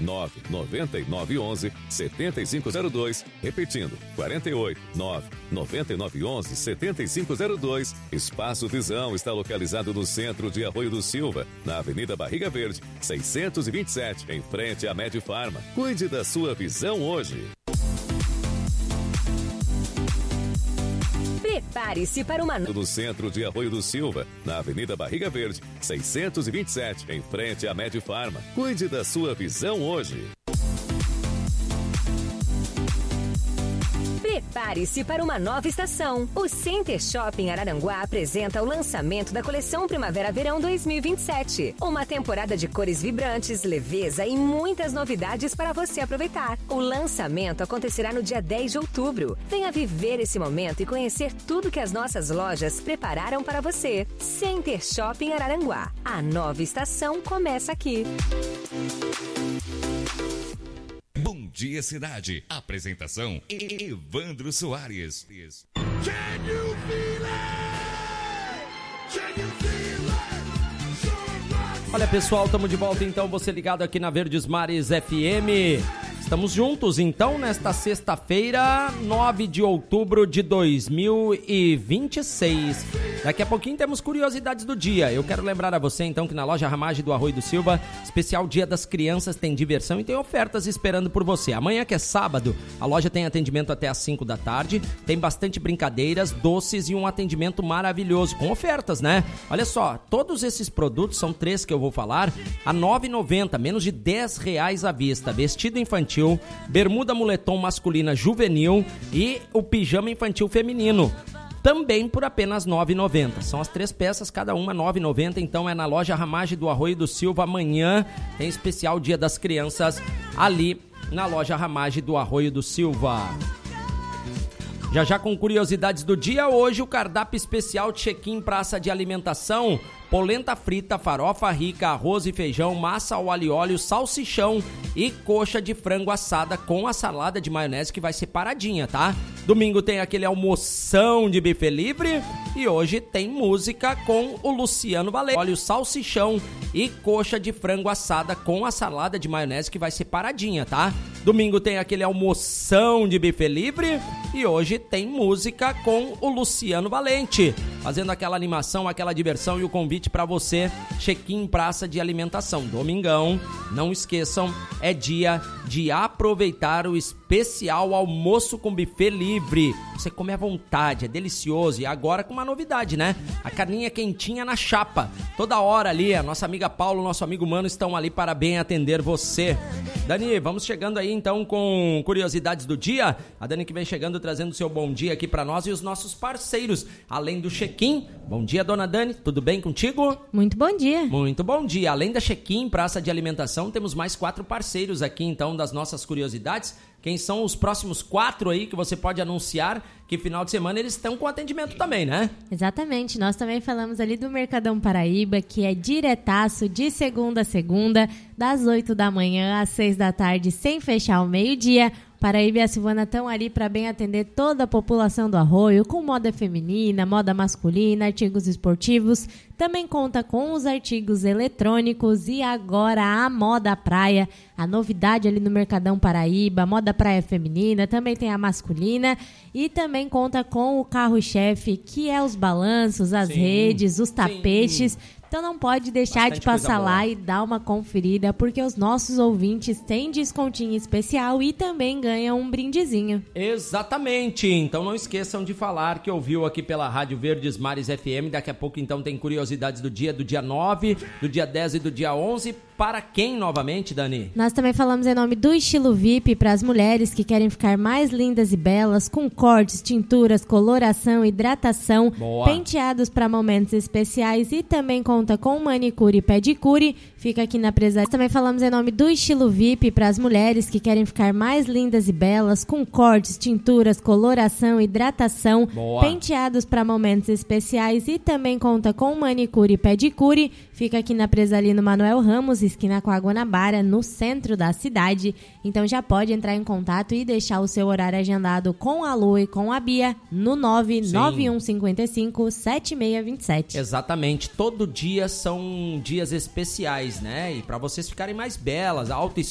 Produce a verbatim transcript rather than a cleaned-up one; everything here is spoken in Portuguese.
nove nove nove um um sete cinco zero dois. Repetindo, quarenta e oito, nove nove nove um um sete cinco zero dois. Espaço Visão está localizado no centro de Arroio do Silva, na Avenida Barriga Verde, seiscentos e vinte e sete, em frente à Medifarma. Cuide da sua visão hoje. Prepare-se para uma... No centro de Arroio do Silva, na Avenida Barriga Verde, seiscentos e vinte e sete, em frente à Medifarma. Cuide da sua visão hoje. Prepare-se para uma nova estação. O Center Shopping Araranguá apresenta o lançamento da coleção Primavera-Verão dois mil e vinte e sete. Uma temporada de cores vibrantes, leveza e muitas novidades para você aproveitar. O lançamento acontecerá no dia dez de outubro. Venha viver esse momento e conhecer tudo que as nossas lojas prepararam para você. Center Shopping Araranguá. A nova estação começa aqui. Bom Dia Cidade. Apresentação Evandro Soares. Can you feel it? Can you feel it? Olha, pessoal, estamos de volta então, você ligado aqui na Verdes Mares F M. Estamos juntos então nesta sexta-feira, nove de outubro de dois mil e vinte e seis. Daqui a pouquinho temos curiosidades do dia. Eu quero lembrar a você então que na loja Ramagem do Arroio do Silva, especial Dia das Crianças, tem diversão e tem ofertas esperando por você. Amanhã, que é sábado, a loja tem atendimento até às cinco da tarde, tem bastante brincadeiras, doces e um atendimento maravilhoso, com ofertas, né? Olha só, todos esses produtos, são três que eu vou falar, a nove reais e noventa centavos, menos de dez reais à vista. Vestido infantil, bermuda moletom masculina juvenil e o pijama infantil feminino, também por apenas nove reais e noventa centavos. São as três peças, cada uma nove reais e noventa centavos, então é na loja Ramagem do Arroio do Silva. Amanhã tem especial Dia das Crianças ali na loja Ramagem do Arroio do Silva. Já já com curiosidades do dia, hoje o cardápio especial Check-in Praça de Alimentação, polenta frita, farofa rica, arroz e feijão, massa ao alho e óleo, salsichão e coxa de frango assada com a salada de maionese que vai ser paradinha, tá? Domingo tem aquele almoção de buffet livre e hoje tem música com o Luciano Valente. Óleo, salsichão e coxa de frango assada com a salada de maionese que vai ser paradinha, tá? Domingo tem aquele almoção de buffet livre e hoje tem música com o Luciano Valente, fazendo aquela animação, aquela diversão e o convite para você. Check-in Praça de Alimentação, domingão. Não esqueçam, é dia de aproveitar o especial almoço com buffet livre. Você come à vontade, é delicioso. E agora com uma novidade, né? A carninha quentinha na chapa. Toda hora ali, a nossa amiga Paulo, nosso amigo Mano estão ali para bem atender você. Dani, vamos chegando aí então com curiosidades do dia. A Dani que vem chegando trazendo seu bom dia aqui para nós e os nossos parceiros, além do Check-in. Bom dia, dona Dani, tudo bem contigo? Muito bom dia. Muito bom dia. Além da Check-in Praça de Alimentação, temos mais quatro parceiros aqui então das nossas curiosidades. Quem são os próximos quatro aí que você pode anunciar que final de semana eles estão com atendimento também, né? Exatamente. Nós também falamos ali do Mercadão Paraíba, que é diretaço de segunda a segunda, das oito da manhã às seis da tarde, sem fechar ao meio-dia. Paraíba e a Silvana estão ali para bem atender toda a população do Arroio, com moda feminina, moda masculina, artigos esportivos. Também conta com os artigos eletrônicos e agora a moda praia, a novidade ali no Mercadão Paraíba, moda praia feminina, também tem a masculina e também conta com o carro-chefe, que é os balanços, as sim, redes, os tapetes. Sim. Então não pode deixar bastante de passar lá e dar uma conferida, porque os nossos ouvintes têm descontinho especial e também ganham um brindezinho. Exatamente. Então não esqueçam de falar que ouviu aqui pela Rádio Verdes Mares F M. Daqui a pouco então tem curiosidades do dia, do dia nove, do dia dez e do dia onze. Para quem novamente, Dani? Nós também falamos em nome do Estilo V I P para as mulheres que querem ficar mais lindas e belas, com cortes, tinturas, coloração, hidratação, boa, penteados para momentos especiais e também conta com manicure e pedicure. Fica aqui na Presa. Nós também falamos em nome do Estilo V I P para as mulheres que querem ficar mais lindas e belas, com cortes, tinturas, coloração, hidratação, boa, penteados para momentos especiais e também conta com manicure e pedicure. Fica aqui na Presa ali no Manuel Ramos, esquina com a Guanabara, no centro da cidade. Então já pode entrar em contato e deixar o seu horário agendado com a Lu e com a Bia no nove nove um cinco cinco sete seis dois sete. Exatamente, todo dia são dias especiais, né? E para vocês ficarem mais belas, a autoestima